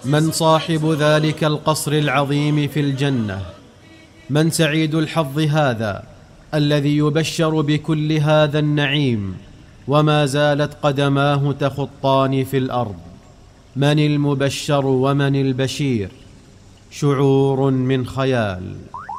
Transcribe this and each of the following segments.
من صاحب ذلك القصر العظيم في الجنة؟ من سعيد الحظ هذا الذي يبشر بكل هذا النعيم وما زالت قدماه تخطان في الأرض؟ من المبشر ومن البشير؟ شعور من خيال.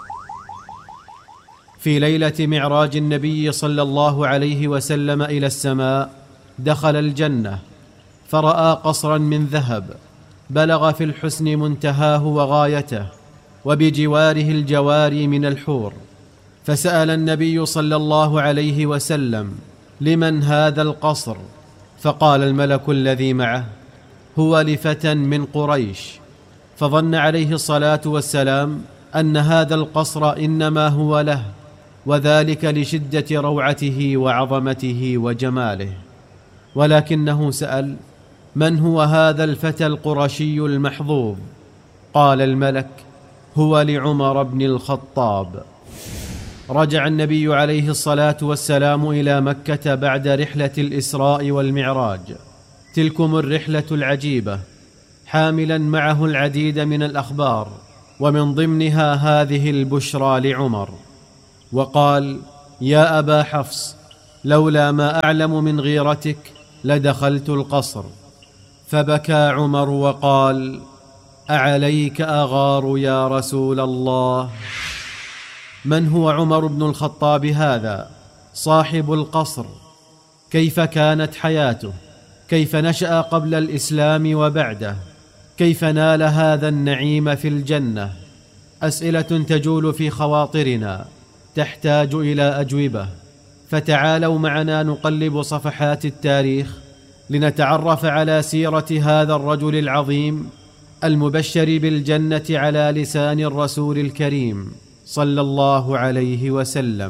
في ليلة معراج النبي صلى الله عليه وسلم إلى السماء دخل الجنة فرأى قصرا من ذهب بلغ في الحسن منتهاه وغايته، وبجواره الجواري من الحور. فسأل النبي صلى الله عليه وسلم: لمن هذا القصر؟ فقال الملك الذي معه: هو لفتى من قريش. فظن عليه الصلاة والسلام أن هذا القصر إنما هو له، وذلك لشدة روعته وعظمته وجماله، ولكنه سأل: من هو هذا الفتى القرشي المحظوظ؟ قال الملك: هو لعمر بن الخطاب. رجع النبي عليه الصلاة والسلام إلى مكة بعد رحلة الإسراء والمعراج، تلكم الرحلة العجيبة، حاملا معه العديد من الأخبار، ومن ضمنها هذه البشرى لعمر. وقال: يا أبا حفص، لولا ما أعلم من غيرتك لدخلت القصر. فبكى عمر وقال: أعليك أغار يا رسول الله؟ من هو عمر بن الخطاب هذا صاحب القصر؟ كيف كانت حياته؟ كيف نشأ قبل الإسلام وبعده؟ كيف نال هذا النعيم في الجنة؟ أسئلة تجول في خواطرنا تحتاج إلى أجوبة، فتعالوا معنا نقلب صفحات التاريخ لنتعرف على سيرة هذا الرجل العظيم المبشر بالجنة على لسان الرسول الكريم صلى الله عليه وسلم.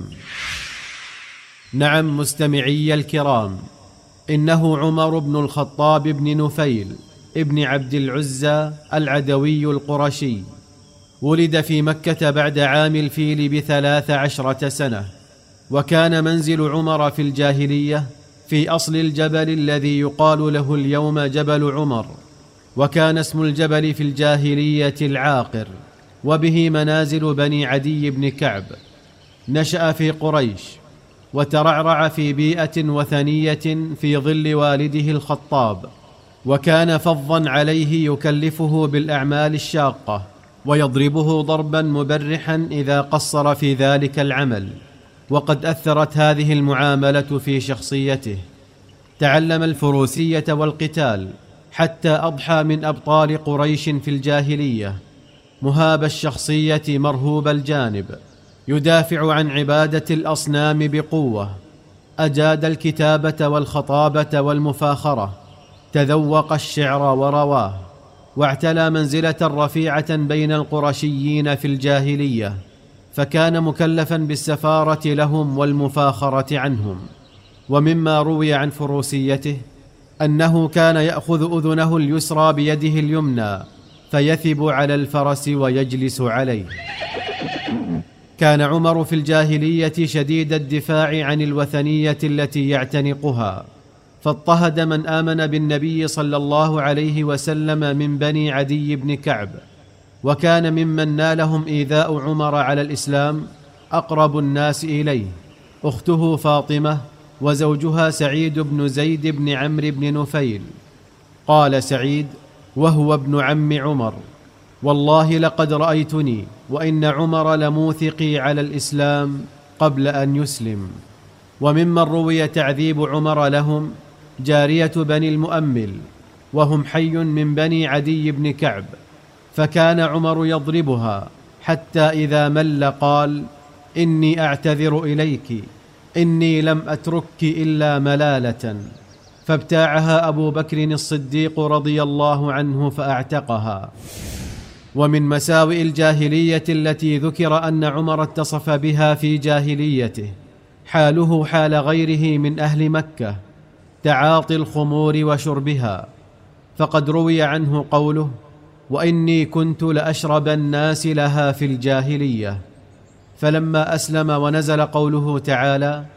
نعم مستمعي الكرام، إنه عمر بن الخطاب بن نفيل ابن عبد العزى العدوي القرشي. ولد في مكة بعد عام الفيل ب13 سنة، وكان منزل عمر في الجاهلية في أصل الجبل الذي يقال له اليوم جبل عمر، وكان اسم الجبل في الجاهلية العاقر، وبه منازل بني عدي بن كعب. نشأ في قريش وترعرع في بيئة وثنية في ظل والده الخطاب، وكان فظا عليه يكلفه بالأعمال الشاقة ويضربه ضربا مبرحا إذا قصر في ذلك العمل، وقد أثرت هذه المعاملة في شخصيته. تعلم الفروسية والقتال حتى أضحى من أبطال قريش في الجاهلية، مهاب الشخصية مرهوب الجانب، يدافع عن عبادة الأصنام بقوة، أجاد الكتابة والخطابة والمفاخرة، تذوق الشعر ورواه، واعتلى منزلة رفيعة بين القرشيين في الجاهلية، فكان مكلفا بالسفارة لهم والمفاخرة عنهم. ومما روي عن فروسيته أنه كان يأخذ أذنه اليسرى بيده اليمنى فيثب على الفرس ويجلس عليه. كان عمر في الجاهلية شديد الدفاع عن الوثنية التي يعتنقها، فاضطهد من آمن بالنبي صلى الله عليه وسلم من بني عدي بن كعب، وكان ممن نالهم إيذاء عمر على الإسلام أقرب الناس إليه أخته فاطمة وزوجها سعيد بن زيد بن عمرو بن نفيل. قال سعيد وهو ابن عم عمر: والله لقد رأيتني وإن عمر لموثقي على الإسلام قبل أن يسلم. وممن روي تعذيب عمر لهم جارية بني المؤمل، وهم حي من بني عدي بن كعب، فكان عمر يضربها حتى إذا مل قال: إني أعتذر إليك، إني لم أتركك إلا ملالة. فابتاعها أبو بكر الصديق رضي الله عنه فأعتقها. ومن مساوئ الجاهلية التي ذكر أن عمر اتصف بها في جاهليته حاله حال غيره من أهل مكة، تعاطي الخمور وشربها، فقد روي عنه قوله: وإني كنت لأشرب الناس لها في الجاهلية. فلما أسلم ونزل قوله تعالى: